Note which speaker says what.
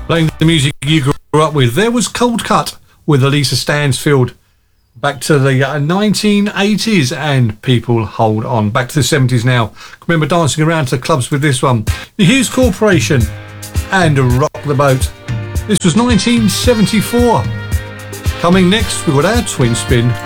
Speaker 1: Playing the music you grew up with. There was Cold Cut with Elisa Stansfield. Back to the 1980s and people hold on. Back to the 70s now. Remember dancing around to clubs with this one. The Hughes Corporation and Rock the Boat. This was 1974. Coming next, we've got our twin spin.